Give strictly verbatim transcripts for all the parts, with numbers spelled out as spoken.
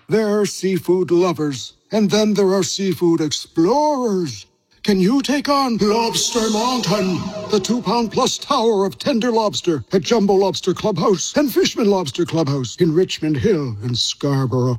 There are seafood lovers, and then there are seafood explorers. Can you take on Lobster Mountain, the two-pound plus tower of tender lobster at Jumbo Lobster Clubhouse and Fishman Lobster Clubhouse in Richmond Hill and Scarborough?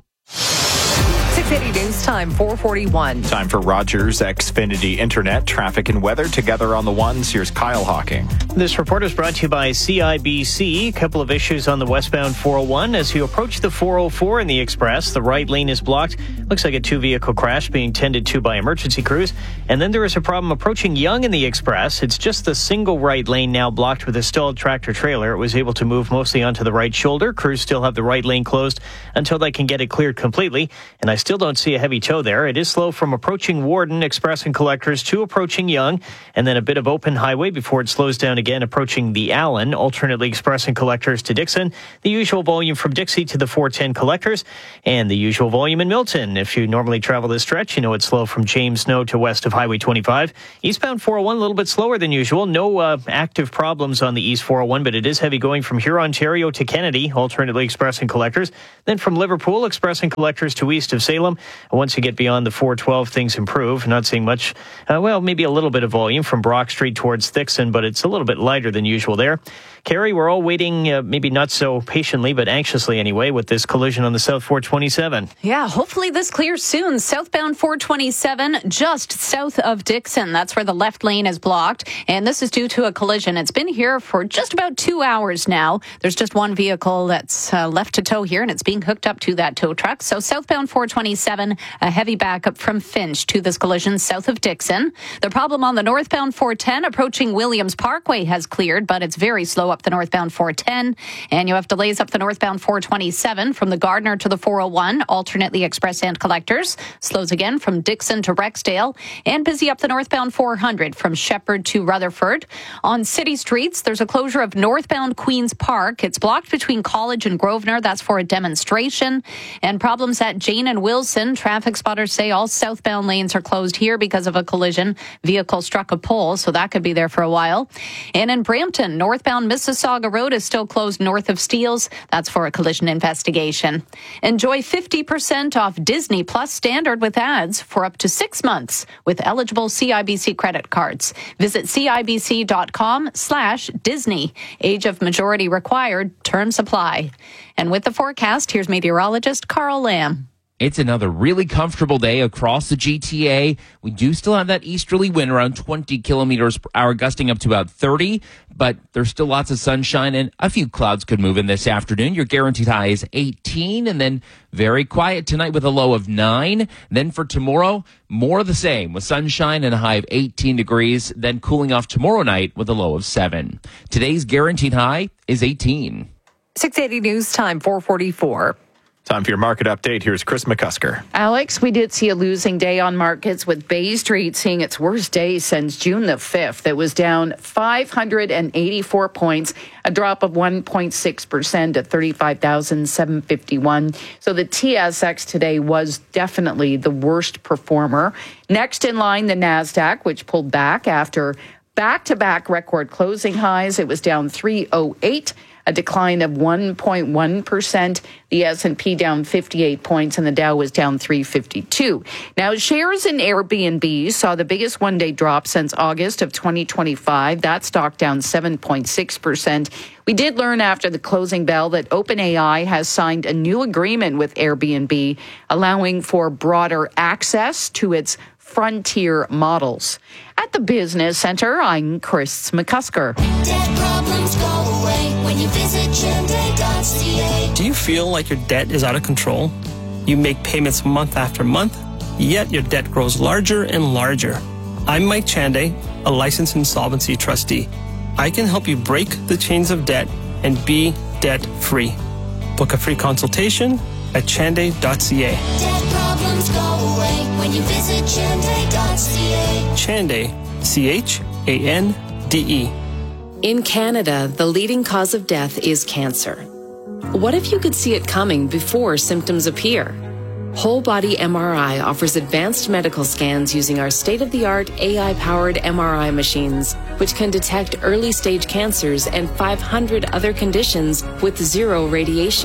six eighty News Time, four forty-one. Time for Rogers Xfinity Internet, traffic and weather together on the ones. Here's Kyle Hawking. This report is brought to you by C I B C. A couple of issues on the westbound four oh one. As you approach the four oh four in the express, the right lane is blocked. Looks like a two-vehicle crash being tended to by emergency crews. And then there is a problem approaching Yonge in the express. It's just the single right lane now blocked with a stalled tractor-trailer. It was able to move mostly onto the right shoulder. Crews still have the right lane closed until they can get it cleared completely. And I still don't see a heavy tow there. It is slow from approaching Warden, Express and Collectors to approaching Yonge, and then a bit of open highway before it slows down again approaching the Allen, alternately Express and Collectors to Dixon. The usual volume from Dixie to the four ten Collectors, and the usual volume in Milton. If you normally travel this stretch, you know it's slow from James Snow to west of Highway twenty-five. Eastbound four oh one, a little bit slower than usual. No uh, active problems on the East four oh one, but it is heavy going from Huron, Ontario to Kennedy, alternately Express and Collectors. Then from Liverpool, Express and Collectors to east of Salem. Once you get beyond the four twelve, things improve. Not seeing much, uh, well, maybe a little bit of volume from Brock Street towards Thixon, but it's a little bit lighter than usual there. Carrie, we're all waiting, uh, maybe not so patiently, but anxiously anyway, with this collision on the South four twenty-seven. Yeah, hopefully this clears soon. Southbound four twenty-seven, just south of Dixon. That's where the left lane is blocked, and this is due to a collision. It's been here for just about two hours now. There's just one vehicle that's uh, left to tow here, and it's being hooked up to that tow truck. So southbound four twenty-seven, a heavy backup from Finch to this collision south of Dixon. The problem on the northbound four ten approaching Williams Parkway has cleared, but it's very slow up the northbound four ten. And you have delays up the northbound four twenty-seven from the Gardner to the four oh one, alternately Express and Collectors. Slows again from Dixon to Rexdale, and busy up the northbound four hundred from Shepherd to Rutherford. On city streets, there's a closure of northbound Queen's Park. It's blocked between College and Grosvenor. That's for a demonstration. And problems at Jane and Wilson. Traffic spotters say all southbound lanes are closed here because of a collision. Vehicle struck a pole, so that could be there for a while. And in Brampton, northbound Mississauga Road is still closed north of Steeles. That's for a collision investigation. Enjoy fifty percent off Disney Plus Standard with ads for up to six months with eligible C I B C credit cards. Visit cibc.com slash Disney. Age of majority required. Terms apply. And with the forecast, here's meteorologist Carl Lamb. It's another really comfortable day across the G T A. We do still have that easterly wind around twenty kilometers per hour, gusting up to about thirty, but there's still lots of sunshine and a few clouds could move in this afternoon. Your guaranteed high is eighteen, and then very quiet tonight with a low of nine. Then for tomorrow, more of the same with sunshine and a high of eighteen degrees, then cooling off tomorrow night with a low of seven. Today's guaranteed high is eighteen. six eighty News Time, four forty-four. Time for your market update. Here's Chris McCusker. Alex, we did see a losing day on markets with Bay Street seeing its worst day since June the fifth. It was down five hundred eighty-four points, a drop of one point six percent at thirty-five thousand seven hundred fifty-one. So the T S X today was definitely the worst performer. Next in line, the NASDAQ, which pulled back after back-to-back record closing highs. It was down three oh eight. A decline of one point one percent. The S and P down fifty-eight points, and the Dow was down three fifty-two. Now, shares in Airbnb saw the biggest one-day drop since August of twenty twenty-five. That stock down seven point six percent. We did learn after the closing bell that OpenAI has signed a new agreement with Airbnb, allowing for broader access to its frontier models. At the Business Center, I'm Chris McCusker. Debt problems go away when you visit Chande dot c a. Do you feel like your debt is out of control? You make payments month after month, yet your debt grows larger and larger. I'm Mike Chande, a licensed insolvency trustee. I can help you break the chains of debt and be debt-free. Book a free consultation at Chande dot c a. Debt problems go away when you visit Chande dot c a. Chande, C H A N D E. In Canada, the leading cause of death is cancer. What if you could see it coming before symptoms appear? Whole Body M R I offers advanced medical scans using our state-of-the-art A I-powered M R I machines, which can detect early-stage cancers and five hundred other conditions with zero radiation.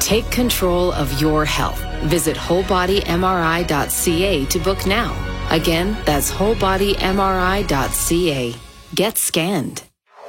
Take control of your health. Visit whole body M R I dot C A to book now. Again, that's whole body M R I dot C A. Get scanned.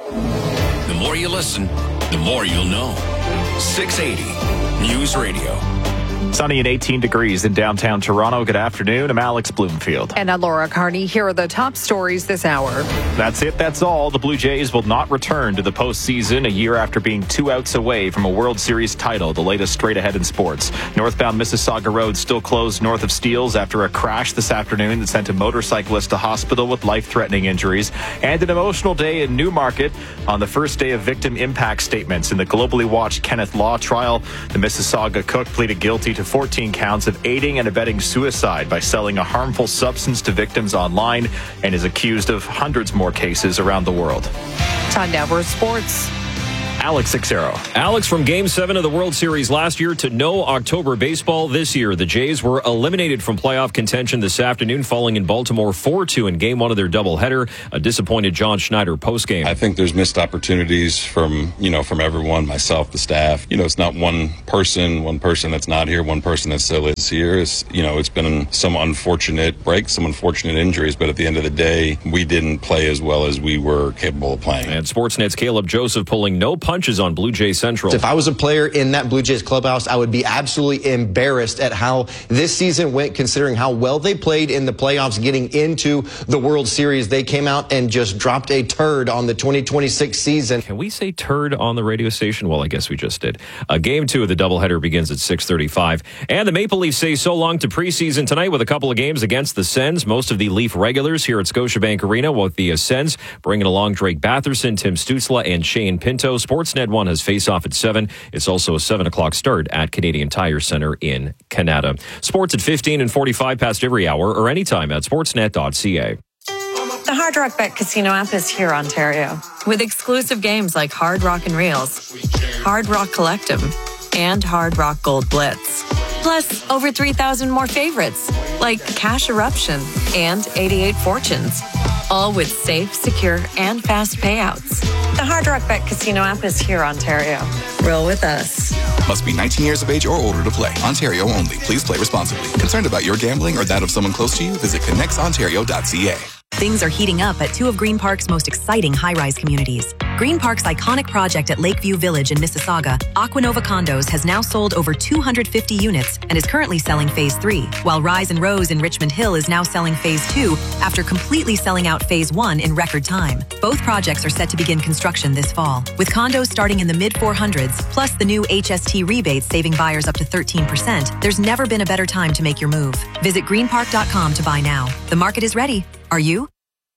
The more you listen, the more you'll know. six eighty News Radio. Sunny and eighteen degrees in downtown Toronto. Good afternoon. I'm Alex Bloomfield. And I'm Laura Carney. Here are the top stories this hour. That's it. That's all. The Blue Jays will not return to the postseason a year after being two outs away from a World Series title. The latest straight ahead in sports. Northbound Mississauga Road still closed north of Steeles after a crash this afternoon that sent a motorcyclist to hospital with life-threatening injuries. And an emotional day in Newmarket on the first day of victim impact statements in the globally watched Kenneth Law trial. The Mississauga cook pleaded guilty to fourteen counts of aiding and abetting suicide by selling a harmful substance to victims online and is accused of hundreds more cases around the world. Time now for sports. Alex Xero. Alex, from Game seven of the World Series last year to no October baseball this year, the Jays were eliminated from playoff contention this afternoon, falling in Baltimore four two in Game one of their doubleheader. A disappointed John Schneider postgame. I think there's missed opportunities from, you know, from everyone, myself, the staff. You know, it's not one person, one person that's not here, one person that still is here. It's, you know, it's been some unfortunate breaks, some unfortunate injuries, but at the end of the day, we didn't play as well as we were capable of playing. And Sportsnet's Caleb Joseph pulling no punches on Blue Jays Central. If I was a player in that Blue Jays clubhouse, I would be absolutely embarrassed at how this season went, considering how well they played in the playoffs getting into the World Series. They came out and just dropped a turd on the twenty twenty-six season. Can we say turd on the radio station? Well, I guess we just did. Uh, game two of the doubleheader begins at six thirty-five. And the Maple Leafs say so long to preseason tonight with a couple of games against the Sens. Most of the Leaf regulars here at Scotiabank Arena, with the Sens bringing along Drake Batherson, Tim Stützle, and Shane Pinto. Sportsnet one has face-off at seven. It's also a seven o'clock start at Canadian Tire Centre in Canada. Sports at fifteen and forty-five past every hour or anytime at sportsnet dot c a. The Hard Rock Bet Casino app is here, Ontario, with exclusive games like Hard Rock and Reels, Hard Rock Collective, and Hard Rock Gold Blitz. Plus, over three thousand more favorites, like Cash Eruption and eighty-eight Fortunes. All with safe, secure, and fast payouts. The Hard Rock Bet Casino app is here, Ontario. Roll with us. Must be nineteen years of age or older to play. Ontario only. Please play responsibly. Concerned about your gambling or that of someone close to you? Visit connects ontario dot c a. Things are heating up at two of Green Park's most exciting high-rise communities. Green Park's iconic project at Lakeview Village in Mississauga, Aquanova Condos, has now sold over two hundred fifty units and is currently selling Phase three, while Rise and Rose in Richmond Hill is now selling Phase two after completely selling out Phase one in record time. Both projects are set to begin construction this fall, with condos starting in the mid four hundreds, plus the new H S T rebates saving buyers up to thirteen percent. There's never been a better time to make your move. Visit green park dot com to buy now. The market is ready. Are you?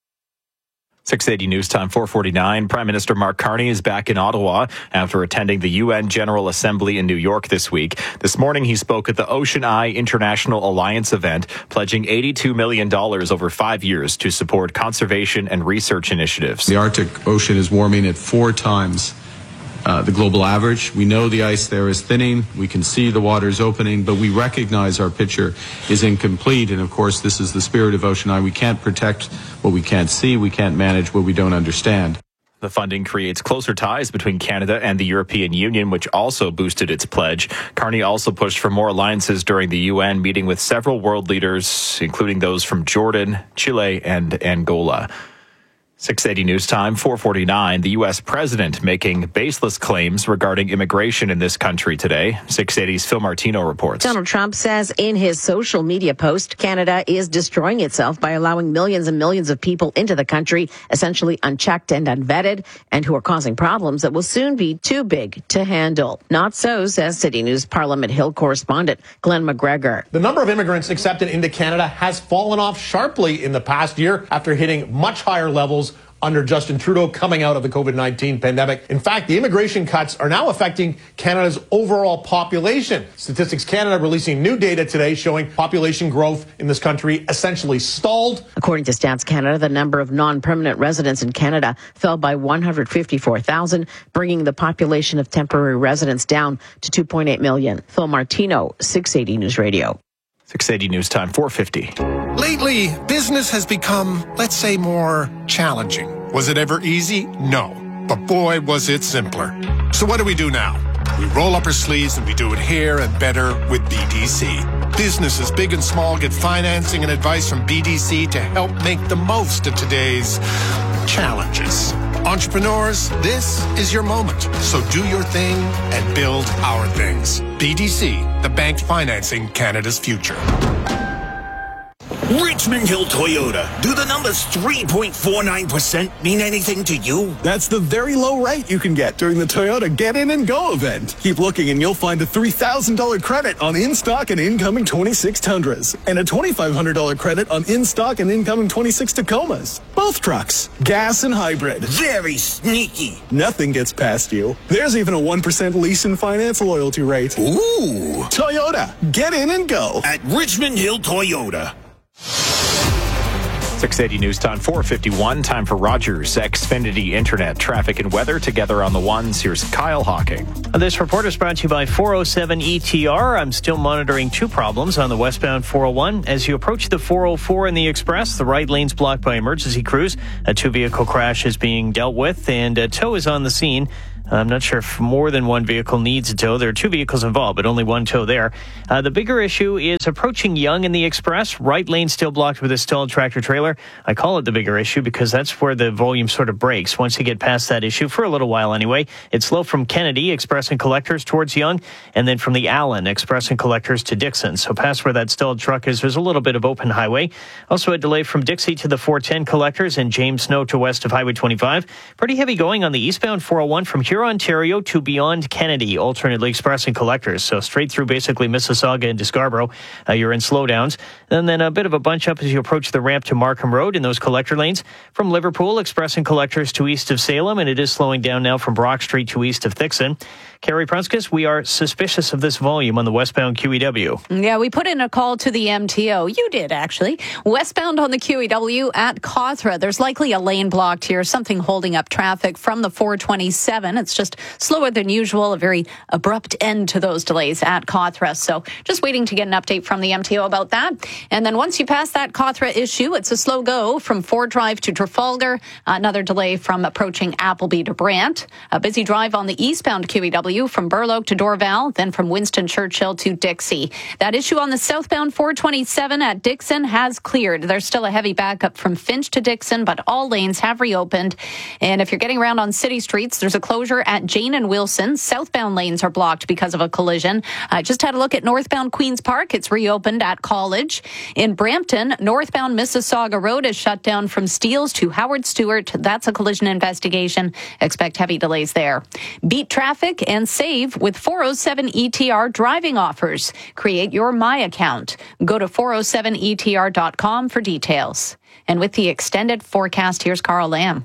six eighty News Time, four forty-nine. Prime Minister Mark Carney is back in Ottawa after attending the U N General Assembly in New York this week. This morning, he spoke at the Ocean Eye International Alliance event, pledging eighty-two million dollars over five years to support conservation and research initiatives. The Arctic Ocean is warming at four times Uh, the global average. We know the ice there is thinning. We can see the waters opening, but we recognize our picture is incomplete. And of course, this is the spirit of Ocean Eye. We can't protect what we can't see. We can't manage what we don't understand. The funding creates closer ties between Canada and the European Union, which also boosted its pledge. Carney also pushed for more alliances during the U N, meeting with several world leaders, including those from Jordan, Chile, and Angola. six eighty News Time, four forty-nine. The U S president making baseless claims regarding immigration in this country today. six eighty's Phil Martino reports. Donald Trump says in his social media post, Canada is destroying itself by allowing millions and millions of people into the country, essentially unchecked and unvetted, and who are causing problems that will soon be too big to handle. Not so, says City News Parliament Hill correspondent Glenn McGregor. The number of immigrants accepted into Canada has fallen off sharply in the past year after hitting much higher levels under Justin Trudeau coming out of the COVID nineteen pandemic. In fact, the immigration cuts are now affecting Canada's overall population. Statistics Canada releasing new data today showing population growth in this country essentially stalled. According to Stats Canada, the number of non-permanent residents in Canada fell by one hundred fifty-four thousand, bringing the population of temporary residents down to two point eight million. Phil Martino, six eighty News Radio. six eighty News Time, four fifty. Lately, business has become, let's say, more challenging. Was it ever easy? No. But boy, was it simpler. So what do we do now? We roll up our sleeves and we do it here and better with B D C. Businesses big and small get financing and advice from B D C to help make the most of today's challenges. Entrepreneurs, this is your moment. So do your thing and build our things. B D C, the bank financing Canada's future. Richmond Hill Toyota. Do the numbers three point four nine percent mean anything to you? That's the very low rate you can get during the Toyota Get In and Go event. Keep looking and you'll find a three thousand dollars credit on in-stock and incoming twenty-six Tundras and a twenty-five hundred dollars credit on in-stock and incoming twenty-six Tacomas. Both trucks, gas and hybrid. Very sneaky. Nothing gets past you. There's even a one percent lease and finance loyalty rate. Ooh. Toyota. Get in and go. At Richmond Hill Toyota. six eighty News Time, four fifty-one. Time for Rogers Xfinity Internet. Traffic and weather together on the ones. Here's Kyle Hawking. This report is brought to you by four oh seven E T R. I'm still monitoring two problems on the westbound four oh one. As you approach the four oh four in the Express, the right lane's blocked by emergency crews. A two-vehicle crash is being dealt with, and a tow is on the scene. I'm not sure if more than one vehicle needs a tow. There are two vehicles involved, but only one tow there. Uh, the bigger issue is approaching Yonge in the Express. Right lane still blocked with a stalled tractor trailer. I call it the bigger issue because that's where the volume sort of breaks. Once you get past that issue, for a little while anyway, it's slow from Kennedy, Express and Collectors towards Yonge, and then from the Allen, Express and Collectors to Dixon. So past where that stalled truck is, there's a little bit of open highway. Also a delay from Dixie to the four ten Collectors and James Snow to west of Highway twenty-five. Pretty heavy going on the eastbound four oh one from Huron, Ontario to beyond Kennedy, alternately Express and Collectors. So straight through basically Mississauga and Scarborough, uh, you're in slowdowns. And then a bit of a bunch up as you approach the ramp to Markham Road in those collector lanes. From Liverpool, Express and Collectors to east of Salem, and it is slowing down now from Brock Street to east of Thixon. Carrie Prunskis, we are suspicious of this volume on the westbound Q E W. Yeah, we put in a call to the M T O. You did, actually. Westbound on the Q E W at Cawthra. There's likely a lane blocked here, something holding up traffic from the four twenty-seven. It's just slower than usual, a very abrupt end to those delays at Cawthra. So just waiting to get an update from the M T O about that. And then once you pass that Cawthra issue, it's a slow go from Ford Drive to Trafalgar. Another delay from approaching Appleby to Brant. A busy drive on the eastbound Q E W from Burloak to Dorval, then from Winston Churchill to Dixie. That issue on the southbound four twenty-seven at Dixon has cleared. There's still a heavy backup from Finch to Dixon, but all lanes have reopened. And if you're getting around on city streets, there's a closure at Jane and Wilson. Southbound lanes are blocked because of a collision. I just had a look at northbound Queen's Park. It's reopened at College. In Brampton, northbound Mississauga Road is shut down from Steeles to Howard Stewart. That's a collision investigation. Expect heavy delays there. Beat traffic and save with four oh seven E T R driving offers. Create your My account. Go to four oh seven E T R dot com for details. And with the extended forecast, here's Carl Lamb.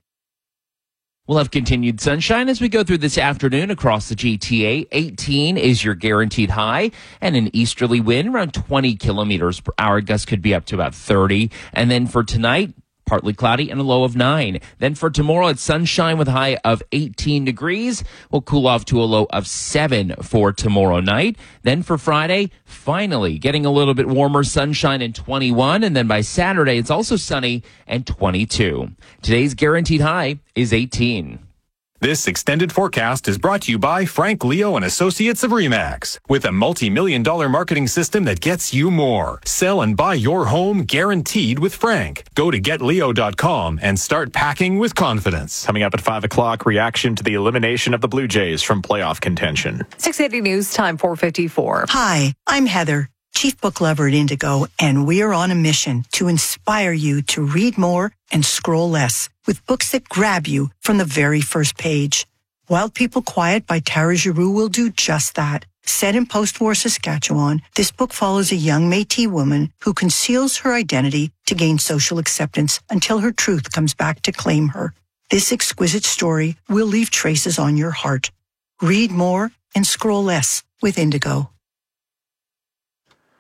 We'll have continued sunshine as we go through this afternoon across the G T A. eighteen is your guaranteed high, and an easterly wind around twenty kilometers per hour. Gusts could be up to about thirty. And then for tonight, partly cloudy and a low of nine. Then for tomorrow, it's sunshine with a high of eighteen degrees. We'll cool off to a low of seven for tomorrow night. Then for Friday, finally getting a little bit warmer, sunshine and twenty-one. And then by Saturday, it's also sunny and twenty-two. Today's guaranteed high is eighteen. This extended forecast is brought to you by Frank Leo and Associates of RE/MAX. With a multi-million dollar marketing system that gets you more. Sell and buy your home guaranteed with Frank. Go to get leo dot com and start packing with confidence. Coming up at five o'clock, reaction to the elimination of the Blue Jays from playoff contention. six eighty News Time, four fifty-four. Hi, I'm Heather, Chief Book Lover at Indigo, and we're on a mission to inspire you to read more and scroll less with books that grab you from the very first page. Wild People Quiet by Tara Giroux will do just that. Set in post-war Saskatchewan, this book follows a young Métis woman who conceals her identity to gain social acceptance until her truth comes back to claim her. This exquisite story will leave traces on your heart. Read more and scroll less with Indigo.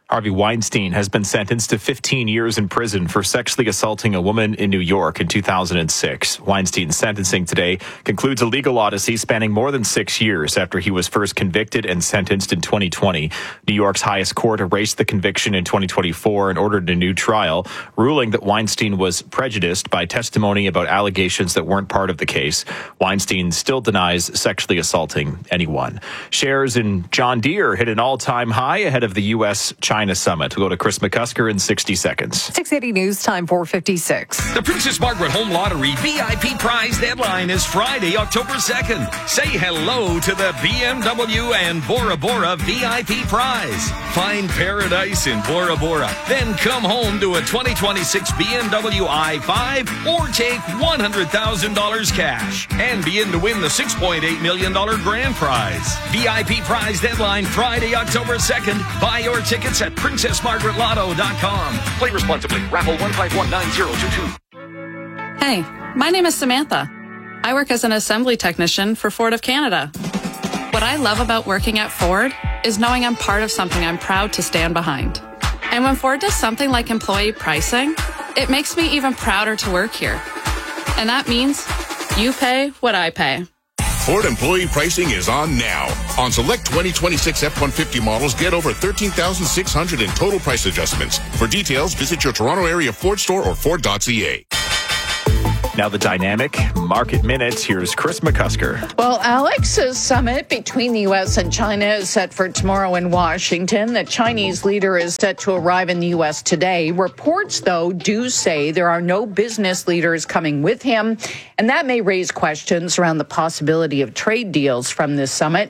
Harvey Weinstein has been sentenced to fifteen years in prison for sexually assaulting a woman in New York in two thousand six. Weinstein's sentencing today concludes a legal odyssey spanning more than six years after he was first convicted and sentenced in twenty twenty. New York's highest court erased the conviction in twenty twenty-four and ordered a new trial, ruling that Weinstein was prejudiced by testimony about allegations that weren't part of the case. Weinstein still denies sexually assaulting anyone. Shares in John Deere hit an all-time high ahead of the U S China Summit. We'll go to Chris McCusker in sixty seconds. six eighty News Time, four fifty-six. The Princess Margaret Home Lottery V I P prize deadline is Friday, October second. Say hello to the B M W and Bora Bora V I P prize. Find paradise in Bora Bora. Then come home to a twenty twenty-six B M W i five or take one hundred thousand dollars cash and be in to win the six point eight million dollars grand prize. V I P prize deadline Friday, October second. Buy your tickets at princess margaret lotto dot com. Play responsibly. Raffle one five one nine zero two two. Hey, my name is Samantha. I work as an assembly technician for Ford of Canada. What I love about working at Ford is knowing I'm part of something I'm proud to stand behind. And when Ford does something like employee pricing, it makes me even prouder to work here. And that means you pay what I pay. Ford employee pricing is on now. On select twenty twenty-six F one fifty models, get over thirteen thousand six hundred in total price adjustments. For details, visit your Toronto area Ford store or Ford dot C A. Now the dynamic market minutes. Here's Chris McCusker. Well, Alex's summit between the U S and China is set for tomorrow in Washington. The Chinese leader is set to arrive in the U S today. Reports, though, do say there are no business leaders coming with him, and that may raise questions around the possibility of trade deals from this summit.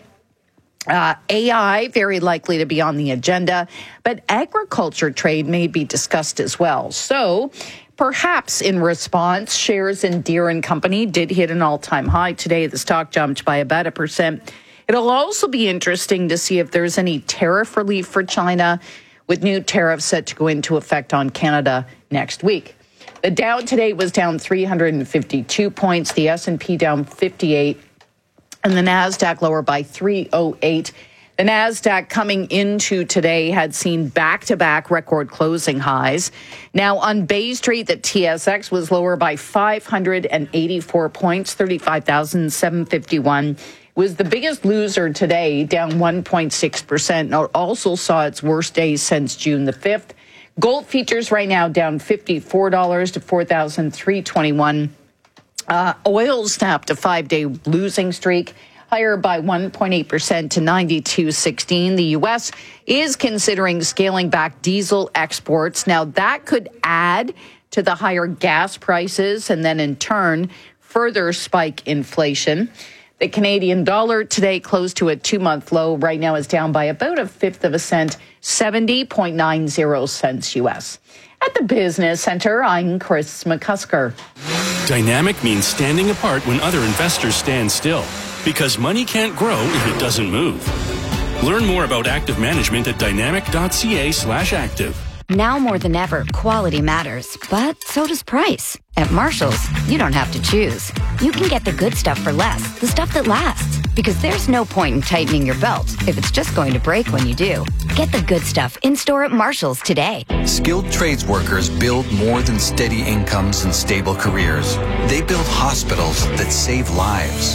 Uh, A I, very likely to be on the agenda, but agriculture trade may be discussed as well. So perhaps in response, shares in Deere and Company did hit an all-time high today. The stock jumped by about a percent. It'll also be interesting to see if there's any tariff relief for China, with new tariffs set to go into effect on Canada next week. The Dow today was down three hundred fifty-two points, the S and P down fifty-eight, and the NASDAQ lower by three oh eight. The NASDAQ coming into today had seen back-to-back record closing highs. Now on Bay Street, the T S X was lower by five hundred eighty-four points, thirty-five thousand seven hundred fifty-one. Was the biggest loser today, down one point six percent. It also saw its worst day since June the fifth. Gold futures right now down fifty-four dollars to four thousand three hundred twenty-one. Uh, oil snapped a five-day losing streak, higher by one point eight percent to ninety-two sixteen. The U S is considering scaling back diesel exports. Now, that could add to the higher gas prices and then, in turn, further spike inflation. The Canadian dollar today closed to a two-month low. Right now is down by about a fifth of a cent, seventy point nine zero cents U S. At the Business Center, I'm Chris McCusker. Dynamic means standing apart when other investors stand still, because money can't grow if it doesn't move. Learn more about active management at dynamic.ca slash active. Now more than ever, quality matters, but so does price. At Marshall's, you don't have to choose. You can get the good stuff for less, the stuff that lasts. Because there's no point in tightening your belt if it's just going to break when you do. Get the good stuff in-store at Marshall's today. Skilled trades workers build more than steady incomes and stable careers. They build hospitals that save lives,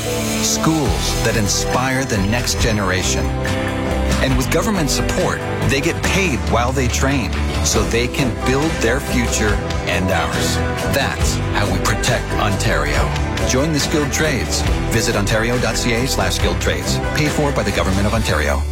schools that inspire the next generation. And with government support, they get paid while they train, so they can build their future and ours. That's how we protect Ontario. Join the skilled trades. Visit ontario.ca slash skilled trades. Paid for by the Government of Ontario.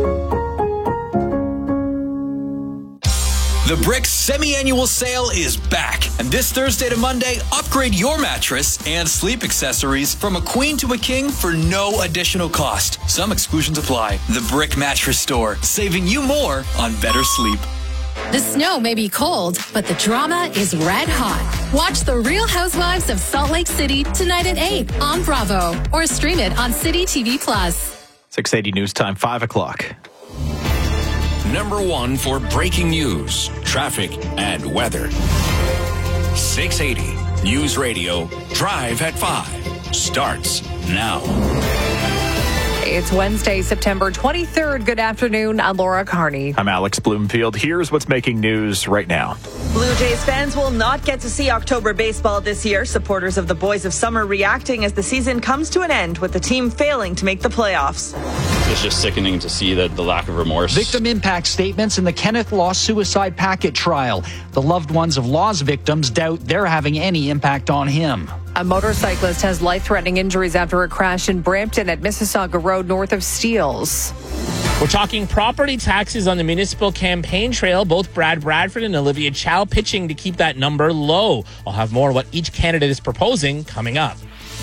The Bricks semi-annual sale is back. And this Thursday to Monday, upgrade your mattress and sleep accessories from a queen to a king for no additional cost. Some exclusions apply. The Brick Mattress Store, saving you more on better sleep. The snow may be cold, but the drama is red hot. Watch The Real Housewives of Salt Lake City tonight at eight on Bravo, or stream it on City T V Plus. six eighty News Time, five o'clock. Number one for breaking news, traffic, and weather. six eighty News Radio, Drive at five, starts now. It's Wednesday, September twenty-third. Good afternoon. I'm Laura Carney. I'm Alex Bloomfield. Here's what's making news right now. Blue Jays fans will not get to see October baseball this year. Supporters of the Boys of Summer reacting as the season comes to an end with the team failing to make the playoffs. It's just sickening to see the, the lack of remorse. Victim impact statements in the Kenneth Law suicide packet trial. The loved ones of Law's victims doubt they're having any impact on him. A motorcyclist has life-threatening injuries after a crash in Brampton at Mississauga Road north of Steeles. We're talking property taxes on the municipal campaign trail. Both Brad Bradford and Olivia Chow pitching to keep that number low. I'll have more on what each candidate is proposing coming up.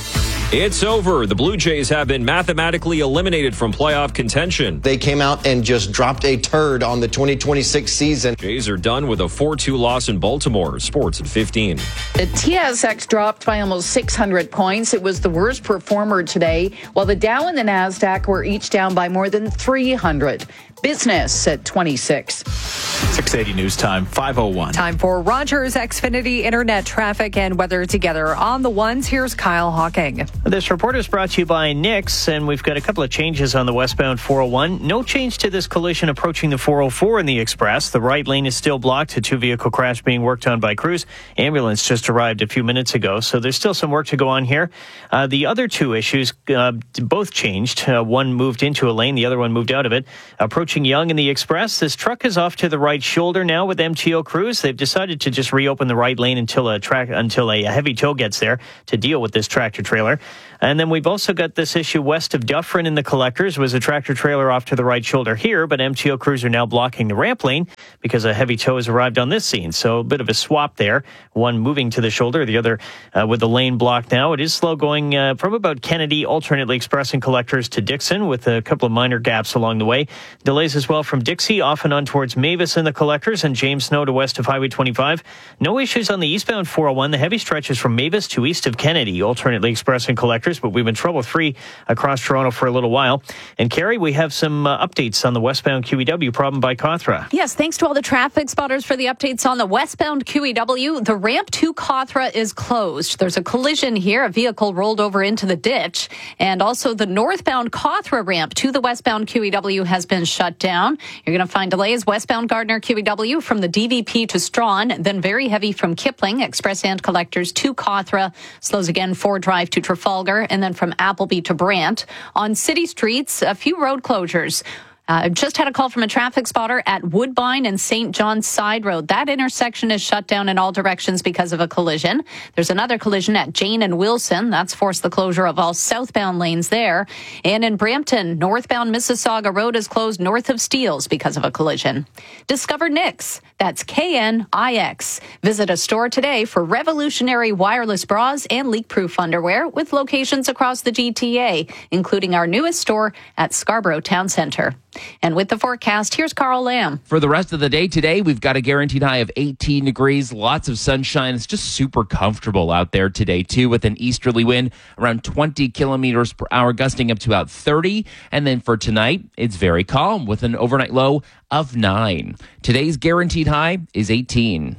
It's over. The Blue Jays have been mathematically eliminated from playoff contention. They came out and just dropped a turd on the twenty twenty-six season. Jays are done with a four two loss in Baltimore. Sports at fifteen. The T S X dropped by almost six hundred points. It was the worst performer today, while the Dow and the NASDAQ were each down by more than three hundred. Business at twenty-six. six eighty News Time, five oh one. Time for Rogers Xfinity Internet traffic and weather together on the ones. Here's Kyle Hawking. This report is brought to you by Nix, and we've got a couple of changes on the westbound four oh one. No change to this collision approaching the four oh four in the Express. The right lane is still blocked. A two-vehicle crash being worked on by crews. Ambulance just arrived a few minutes ago, so there's still some work to go on here. Uh, the other two issues uh, both changed. Uh, one moved into a lane, the other one moved out of it. Approaching Young in the Express, this truck is off to the right shoulder now with M T O crews. They've decided to just reopen the right lane until a track until a heavy tow gets there to deal with this tractor trailer. And then we've also got this issue west of Dufferin in the Collectors. Was a tractor trailer off to the right shoulder here, but M T O crews are now blocking the ramp lane because a heavy tow has arrived on this scene. So a bit of a swap there. One moving to the shoulder, the other uh, with the lane blocked now. It is slow going uh, from about Kennedy, alternately expressing Collectors to Dixon with a couple of minor gaps along the way. Delays as well from Dixie off and on towards Mavis in the Collectors and James Snow to west of Highway twenty-five. No issues on the eastbound four oh one. The heavy stretches from Mavis to east of Kennedy, alternately expressing Collectors, but we've been trouble-free across Toronto for a little while. And Carrie, we have some uh, updates on the westbound Q E W problem by Cawthra. Yes, thanks to all the traffic spotters for the updates on the westbound Q E W. The ramp to Cawthra is closed. There's a collision here. A vehicle rolled over into the ditch. And also the northbound Cawthra ramp to the westbound Q E W has been shut down. You're going to find delays westbound Gardner Q E W from the D V P to Strawn, then very heavy from Kipling, Express and Collectors to Cawthra, slows again Ford Drive to Trafalgar, and then from Appleby to Brant. On city streets, a few road closures. I uh, just had a call from a traffic spotter at Woodbine and Saint John's Side Road. That intersection is shut down in all directions because of a collision. There's another collision at Jane and Wilson. That's forced the closure of all southbound lanes there. And in Brampton, northbound Mississauga Road is closed north of Steeles because of a collision. Discover Nix. That's K N I X. Visit a store today for revolutionary wireless bras and leak-proof underwear with locations across the G T A, including our newest store at Scarborough Town Centre. And with the forecast, here's Carl Lamb. For the rest of the day today, we've got a guaranteed high of eighteen degrees, lots of sunshine. It's just super comfortable out there today, too, with an easterly wind around twenty kilometers per hour, gusting up to about thirty. And then for tonight, it's very calm with an overnight low of nine. Today's guaranteed high is eighteen.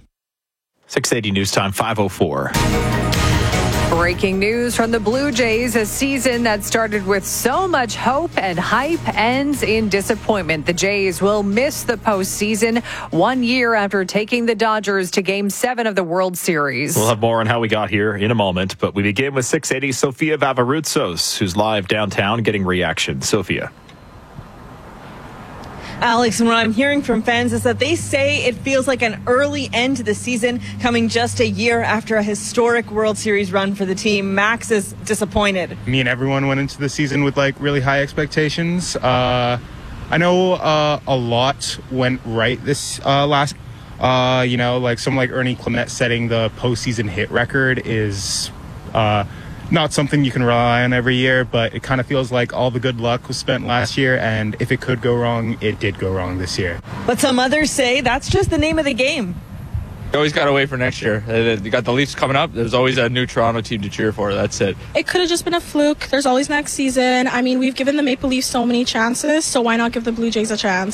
six eighty News Time, five oh four. Breaking news from the Blue Jays. A season that started with so much hope and hype ends in disappointment. The Jays will miss the postseason one year after taking the Dodgers to Game seven of the World Series. We'll have more on how we got here in a moment, but we begin with six eighty Sofia Vavarutsos, who's live downtown getting reaction. Sofia. Alex, and what I'm hearing from fans is that they say it feels like an early end to the season, coming just a year after a historic World Series run for the team. Max is disappointed. Me and everyone went into the season with like really high expectations. Uh, I know uh, a lot went right this uh, last. Uh, you know, like someone like Ernie Clement setting the postseason hit record is uh, not something you can rely on every year, but it kind of feels like all the good luck was spent last year, and if it could go wrong, it did go wrong this year. But some others say that's just the name of the game. You always got to wait for next year. You got the Leafs coming up. There's always a new Toronto team to cheer for. That's it. It could have just been a fluke. There's always next season. I mean, we've given the Maple Leafs so many chances, so why not give the Blue Jays a chance?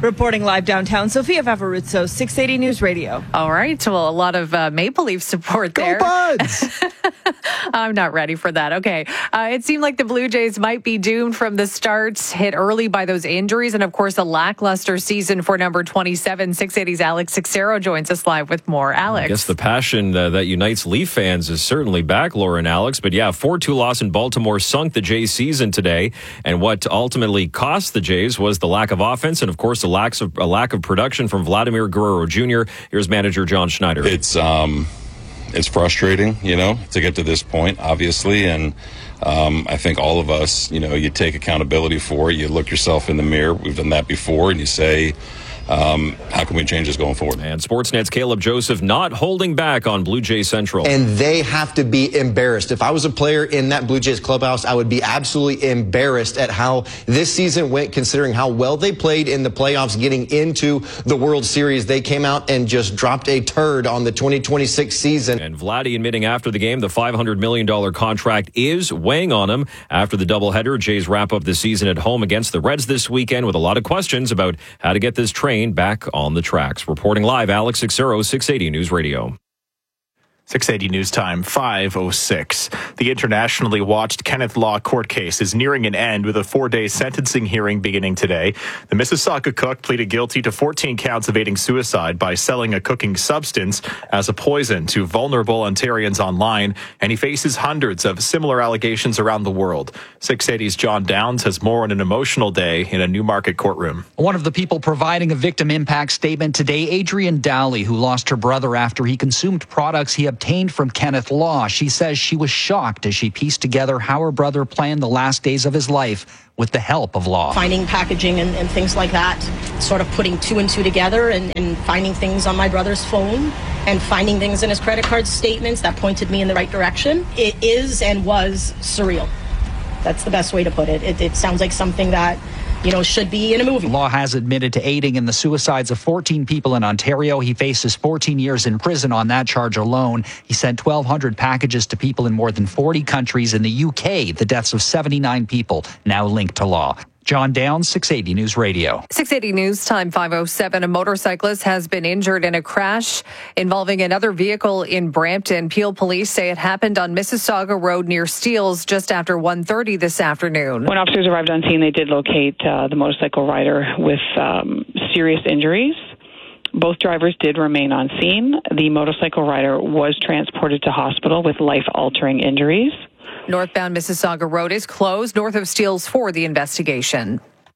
Reporting live downtown, Sophia Vavaruzzo, six eighty News Radio. All right. Well, a lot of uh, Maple Leaf support there. Go Buds! I'm not ready for that. Okay. Uh, it seemed like the Blue Jays might be doomed from the start, hit early by those injuries, and of course, a lackluster season for number twenty-seven. six eighty's Alex Sixero joins us live with more. Alex. I guess the passion uh, that unites Leaf fans is certainly back, Laura and Alex. But yeah, four two loss in Baltimore sunk the Jays season today. And what ultimately cost the Jays was the lack of offense and, of course, a lack of, a lack of production from Vladimir Guerrero Junior Here's manager John Schneider. It's um, it's frustrating, you know, to get to this point, obviously. And um, I think all of us, you know, you take accountability for it. You look yourself in the mirror. We've done that before. And you say, Um, how can we change this going forward? And Sportsnet's Caleb Joseph not holding back on Blue Jay Central. And they have to be embarrassed. If I was a player in that Blue Jays clubhouse, I would be absolutely embarrassed at how this season went, considering how well they played in the playoffs getting into the World Series. They came out and just dropped a turd on the twenty twenty-six season. And Vladdy admitting after the game the five hundred million dollars contract is weighing on him. After the doubleheader, Jays wrap up the season at home against the Reds this weekend with a lot of questions about how to get this train back on the tracks. Reporting live, Alex Sixero, six eighty News Radio. six eighty News Time, five oh six. The internationally watched Kenneth Law court case is nearing an end with a four-day sentencing hearing beginning today. The Mississauga cook pleaded guilty to fourteen counts of aiding suicide by selling a cooking substance as a poison to vulnerable Ontarians online, and he faces hundreds of similar allegations around the world. six eighty's John Downs has more on an emotional day in a Newmarket courtroom. One of the people providing a victim impact statement today, Adrienne Dowley, who lost her brother after he consumed products he obtained from Kenneth Law. She says she was shocked as she pieced together how her brother planned the last days of his life with the help of Law. Finding packaging and, and things like that, sort of putting two and two together and, and finding things on my brother's phone and finding things in his credit card statements that pointed me in the right direction. It is and was surreal. That's the best way to put it. It, it sounds like something that, you know, should be in a movie. Law has admitted to aiding in the suicides of fourteen people in Ontario. He faces fourteen years in prison on that charge alone. He sent twelve hundred packages to people in more than forty countries. In the U K, the deaths of seventy-nine people now linked to Law. John Downs, six eighty News Radio. six eighty News Time, five oh seven. A motorcyclist has been injured in a crash involving another vehicle in Brampton. Peel police say it happened on Mississauga Road near Steeles just after one thirty this afternoon. When officers arrived on scene, they did locate uh, the motorcycle rider with um, serious injuries. Both drivers did remain on scene. The motorcycle rider was transported to hospital with life-altering injuries. Northbound Mississauga Road is closed north of Steeles for the investigation.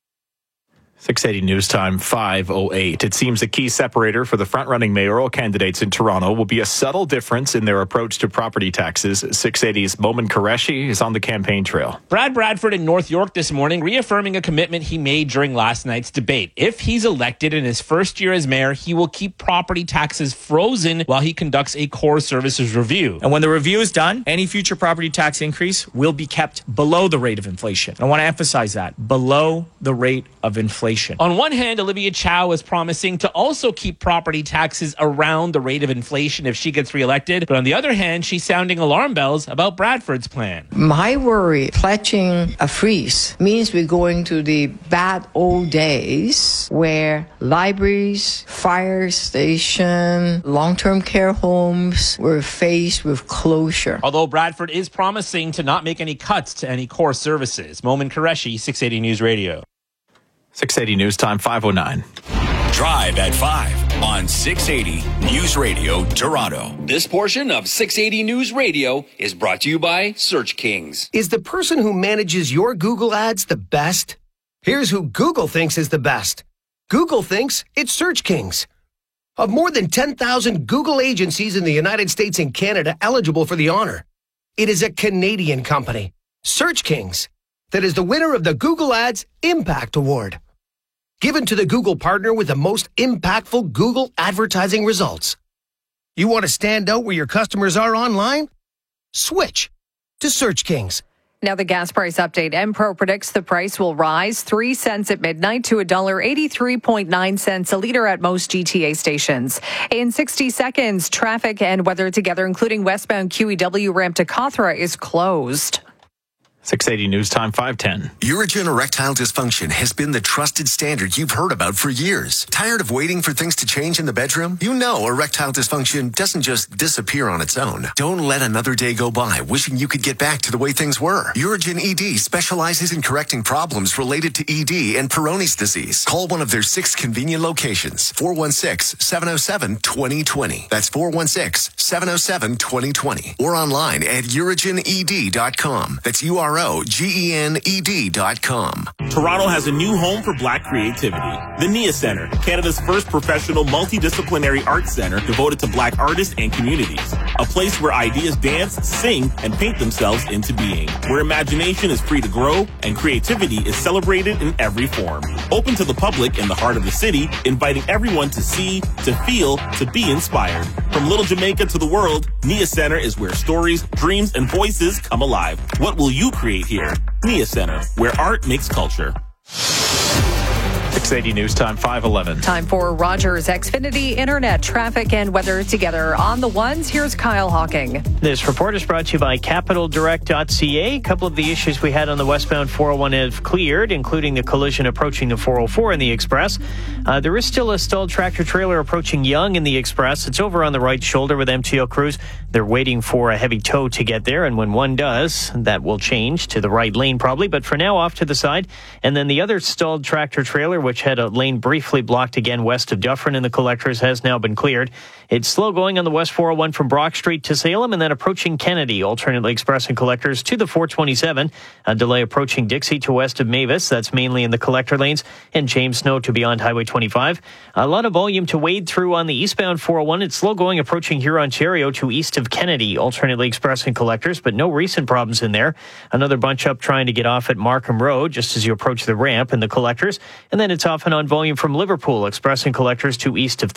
six eighty News Time, five oh eight. It seems a key separator for the front-running mayoral candidates in Toronto will be a subtle difference in their approach to property taxes. six eighty's Momin Qureshi is on the campaign trail. Brad Bradford in North York this morning reaffirming a commitment he made during last night's debate. If he's elected in his first year as mayor, he will keep property taxes frozen while he conducts a core services review. And when the review is done, any future property tax increase will be kept below the rate of inflation. I want to emphasize that, below the rate of inflation. On one hand, Olivia Chow is promising to also keep property taxes around the rate of inflation if she gets reelected. But on the other hand, she's sounding alarm bells about Bradford's plan. My worry, pledging a freeze means we're going to the bad old days where libraries, fire station, long-term care homes were faced with closure. Although Bradford is promising to not make any cuts to any core services. Momin Qureshi, six eighty News Radio. six eighty News Time, five oh nine. Drive at five on six eighty News Radio, Toronto. This portion of six eighty News Radio is brought to you by Search Kings. Is the person who manages your Google ads the best? Here's who Google thinks is the best. Google thinks it's Search Kings. Of more than ten thousand Google agencies in the United States and Canada eligible for the honor, it is a Canadian company, Search Kings, that is the winner of the Google Ads Impact Award, given to the Google partner with the most impactful Google advertising results. You want to stand out where your customers are online? Switch to Search Kings. Now the gas price update. Enpro predicts the price will rise three cents at midnight to one dollar eighty-three point nine cents a litre at most G T A stations. In sixty seconds, traffic and weather together, including westbound Q E W ramp to Cawthra, is closed. six eighty News Time, five ten. Urigen erectile dysfunction has been the trusted standard you've heard about for years. Tired of waiting for things to change in the bedroom? You know erectile dysfunction doesn't just disappear on its own. Don't let another day go by wishing you could get back to the way things were. Urigen E D specializes in correcting problems related to E D and Peyronie's disease. Call one of their six convenient locations. four one six, seven oh seven, two oh two oh. That's four one six, seven oh seven, two oh two oh. Or online at urigen e d dot com. That's U R O G E N E D dot com. Toronto has a new home for Black creativity. The Nia Centre, Canada's first professional multidisciplinary arts center devoted to Black artists and communities. A place where ideas dance, sing, and paint themselves into being. Where imagination is free to grow and creativity is celebrated in every form. Open to the public in the heart of the city, inviting everyone to see, to feel, to be inspired. From Little Jamaica to the world, Nia Centre is where stories, dreams, and voices come alive. What will you create here? Nia Centre, where art makes culture. six eighty News Time, five eleven. Time for Rogers Xfinity Internet traffic and weather together on the ones. Here's Kyle Hawking. This report is brought to you by capital direct dot c a. A couple of the issues we had on the westbound four oh one have cleared, including the collision approaching the four oh four in the Express. Uh, there is still a stalled tractor trailer approaching Yonge in the Express. It's over on the right shoulder with M T L Crews. They're waiting for a heavy tow to get there, and when one does, that will change to the right lane probably, but for now off to the side. And then the other stalled tractor trailer, which had a lane briefly blocked again west of Dufferin in the Collectors, has now been cleared. It's slow going on the West four oh one from Brock Street to Salem, and then approaching Kennedy, alternately Express and Collectors to the four twenty-seven. A delay approaching Dixie to west of Mavis. That's mainly in the Collector lanes, and James Snow to beyond Highway twenty-five. A lot of volume to wade through on the eastbound four oh one. It's slow going approaching Huron, Ontario to east of Kennedy, alternately Express and Collectors, but no recent problems in there. Another bunch up trying to get off at Markham Road just as you approach the ramp in the Collectors, and then it's off and on volume from Liverpool, Express and Collectors to east of